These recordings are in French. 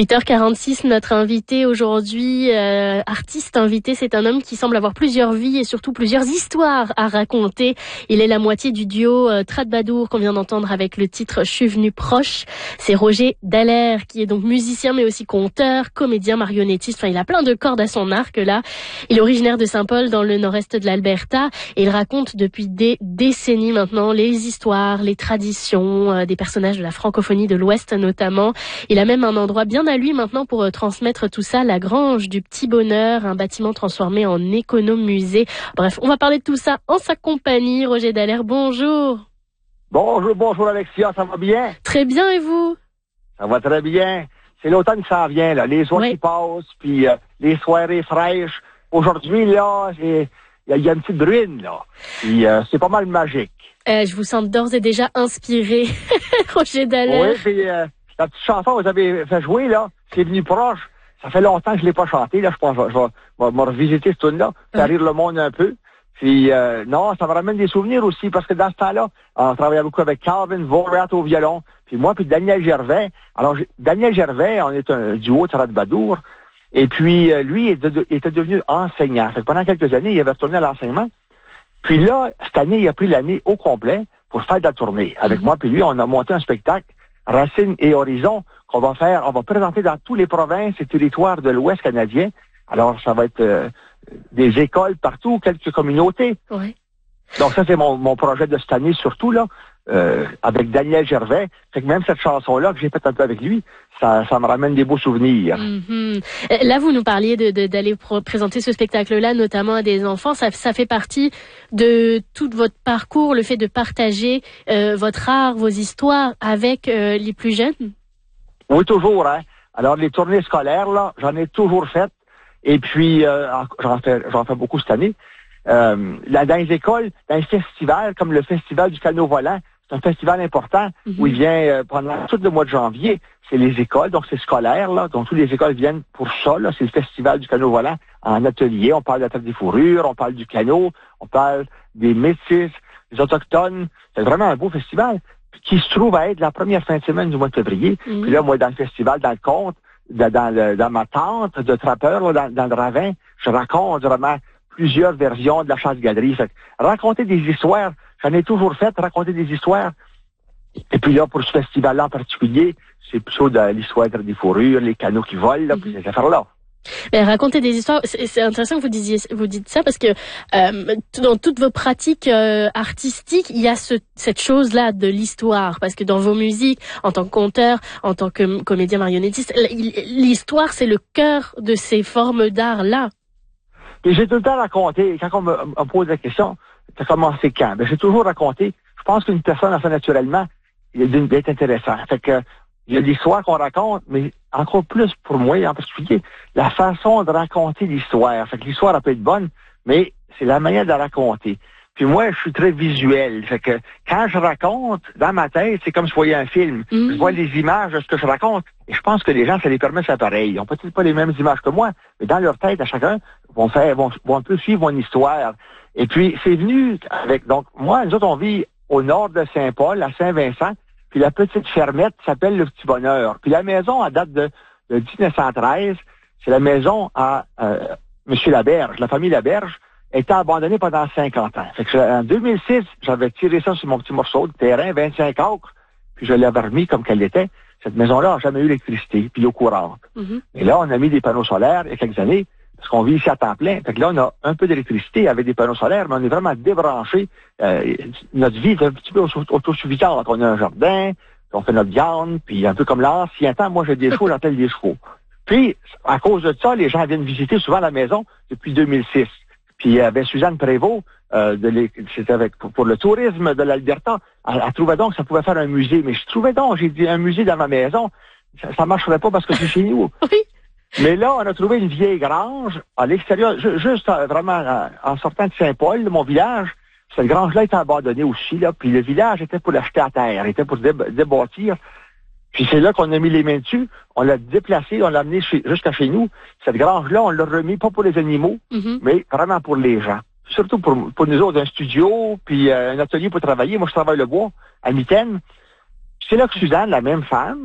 8h46, notre invité aujourd'hui, artiste invité, c'est un homme qui semble avoir plusieurs vies et surtout plusieurs histoires à raconter. Il est la moitié du duo Troubadour qu'on vient d'entendre avec le titre « Je suis venu proche ». C'est Roger Dallaire qui est donc musicien mais aussi conteur, comédien, marionnettiste. Enfin, il a plein de cordes à son arc là. Il est originaire de Saint-Paul dans le nord-est de l'Alberta et il raconte depuis des décennies maintenant les histoires, les traditions des personnages de la francophonie de l'Ouest notamment. Il a même un endroit bien à lui maintenant pour transmettre tout ça, la Grange du Petit Bonheur, un bâtiment transformé en économusée. Bref, on va parler de tout ça en sa compagnie. Roger Dallaire, bonjour. Bonjour Alexia, ça va bien? Très bien, et vous? Ça va très bien. C'est l'automne qui s'en vient, là. Les oies qui passent, puis les soirées fraîches. Aujourd'hui, là, il y a une petite bruine, là. Puis c'est pas mal magique. Je vous sens d'ores et déjà inspiré, Roger Dallaire. Oui, puis la petite chanson que vous avez fait jouer, là, c'est venu proche. Ça fait longtemps que je l'ai pas chanté, là. Je pense que je vais me revisiter ce tune-là, faire rire le monde un peu. Puis, non, ça me ramène des souvenirs aussi, parce que dans ce temps-là, on travaillait beaucoup avec Calvin Vorat au violon, puis moi, puis Daniel Gervais. Alors, Daniel Gervais, on est un duo de Troubadour, et puis, lui, était devenu enseignant. Fait que pendant quelques années, il avait retourné à l'enseignement. Puis là, cette année, il a pris l'année au complet pour faire de la tournée. Avec moi, puis lui, on a monté un spectacle, Racines et Horizons, on va présenter dans toutes les provinces et territoires de l'Ouest canadien. Alors, ça va être des écoles partout, quelques communautés. Oui. Donc ça, c'est mon projet de cette année, surtout, là, avec Daniel Gervais. Fait que même cette chanson-là que j'ai faite un peu avec lui, ça me ramène des beaux souvenirs. Mm-hmm. Là, vous nous parliez d'aller présenter ce spectacle-là, notamment à des enfants. Ça fait partie de tout votre parcours, le fait de partager votre art, vos histoires avec les plus jeunes? Oui, toujours, hein. Alors, les tournées scolaires, là, j'en ai toujours faites. Et puis, j'en fais beaucoup cette année. Dans les écoles, dans les festivals, comme le Festival du canot volant, c'est un festival important où il vient pendant tout le mois de janvier. C'est les écoles, donc c'est scolaire, là. Donc, toutes les écoles viennent pour ça, là. C'est le Festival du canot volant en atelier. On parle de la table des fourrures, on parle du canot, on parle des métis, des autochtones. C'est vraiment un beau festival qui se trouve à être la première fin de semaine du mois de février. Puis là, moi, dans le festival, dans le conte, dans ma tente de trappeur, là, dans le ravin, je raconte vraiment plusieurs versions de la chasse-galerie. Fait que raconter des histoires, j'en ai toujours fait, raconter des histoires. Et puis là, pour ce festival-là en particulier, c'est plutôt de l'histoire des fourrures, les canots qui volent, là, puis ces affaires-là. Mais raconter des histoires, c'est intéressant que vous dites ça parce que dans toutes vos pratiques artistiques, il y a cette chose-là de l'histoire. Parce que dans vos musiques, en tant que conteur, en tant que comédien marionnettiste, l'histoire, c'est le cœur de ces formes d'art-là. Et j'ai tout le temps raconté, quand on me pose la question, t'as commencé quand? Ben, j'ai toujours raconté. Je pense qu'une personne, enfin, naturellement, il est intéressant. Fait que, il y a l'histoire qu'on raconte, mais encore plus pour moi, en particulier, la façon de raconter l'histoire. Fait que l'histoire, elle peut être bonne, mais c'est la manière de la raconter. Puis moi, je suis très visuel. Fait que quand je raconte, dans ma tête, c'est comme si je voyais un film. Je vois les images de ce que je raconte. Et je pense que les gens, ça les permet de faire pareil. Ils n'ont peut-être pas les mêmes images que moi, mais dans leur tête, à chacun, vont un peu suivre mon histoire. Et puis, c'est venu avec... Donc, moi, nous autres, on vit au nord de Saint-Paul, à Saint-Vincent. Puis la petite fermette s'appelle le Petit Bonheur. Puis la maison, elle date de 1913. C'est la maison à M. Laberge, la famille Laberge. Était abandonnée pendant 50 ans. Fait que en 2006, j'avais tiré ça sur mon petit morceau de terrain, 25 acres, puis je l'avais remis comme qu'elle était. Cette maison-là n'a jamais eu d'électricité, puis l'eau courante. Et là, on a mis des panneaux solaires il y a quelques années, parce qu'on vit ici à temps plein. Fait que là, on a un peu d'électricité avec des panneaux solaires, mais on est vraiment débranché. Notre vie est un petit peu autosuffisante. On a un jardin, on fait notre viande, puis un peu comme l'ancien temps, moi j'ai des chevaux, j'appelle des chevaux. Puis, à cause de ça, les gens viennent visiter souvent la maison depuis 2006. Puis il y avait Suzanne Prévost, c'était pour le tourisme de l'Alberta. Elle trouvait donc que ça pouvait faire un musée. Mais je trouvais donc, j'ai dit un musée dans ma maison, ça marcherait pas parce que c'est chez nous. Oui. Mais là, on a trouvé une vieille grange à l'extérieur, juste vraiment en sortant de Saint-Paul, de mon village. Cette grange-là était abandonnée aussi, là. Puis le village était pour l'acheter à terre, était pour débâtir. Puis c'est là qu'on a mis les mains dessus, on l'a déplacé, on l'a amené jusqu'à chez nous. Cette grange-là, on l'a remis pas pour les animaux, mais vraiment pour les gens. Surtout pour nous autres, un studio, puis un atelier pour travailler. Moi, je travaille le bois, à Mitaine. C'est là que Suzanne, la même femme,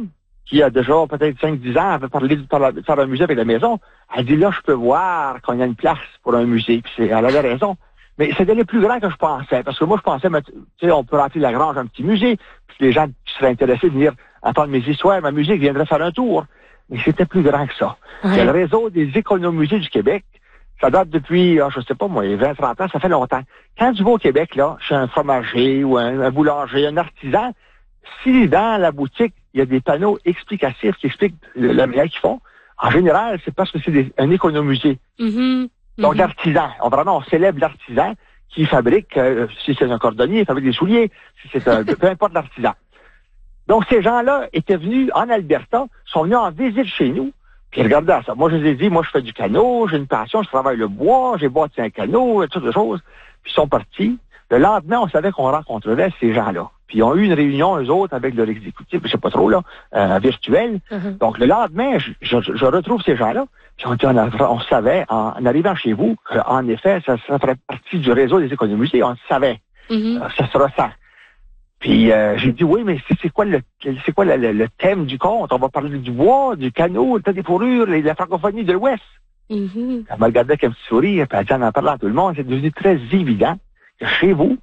qui a déjà peut-être 5-10 ans, avait parlé de faire un musée avec la maison. Elle dit, là, je peux voir qu'on y a une place pour un musée. Puis elle avait raison. Mais c'était le plus grand que je pensais. Parce que moi, je pensais, tu sais, on peut remplir la grange un petit musée. Puis les gens qui seraient intéressés de venir entendre mes histoires, ma musique, viendraient faire un tour. Mais c'était plus grand que ça. Ouais. C'est le réseau des économusées du Québec. Ça date depuis, je sais pas moi, 20-30 ans, ça fait longtemps. Quand tu vas au Québec, là, chez un fromager ou un boulanger, un artisan, si dans la boutique, il y a des panneaux explicatifs qui expliquent la manière qu'ils font, en général, c'est parce que c'est un économusée. Donc, l'artisan, on célèbre l'artisan qui fabrique, si c'est un cordonnier, il fabrique des souliers, si c'est peu importe l'artisan. Donc, ces gens-là étaient venus en Alberta, sont venus en visite chez nous, puis regardaient ça. Moi, je les ai dit, moi, je fais du canot, j'ai une passion, je travaille le bois, j'ai bâti un canot, toutes les choses. Puis ils sont partis. Le lendemain, on savait qu'on rencontrerait ces gens-là. Puis ils ont eu une réunion, eux autres, avec leur exécutif, je sais pas trop, là, virtuel. Donc, le lendemain, je retrouve ces gens-là. Puis on savait, en arrivant chez vous, qu'en effet, ça ferait partie du réseau des économusées. On le savait. Ça se ressent. Puis j'ai dit, oui, mais c'est quoi le thème du conte? On va parler du bois, du canot, des fourrures, la francophonie de l'Ouest. Elle m'a regardé avec un petit sourire, puis elle dit, en parlant à tout le monde, c'est devenu très évident que chez vous,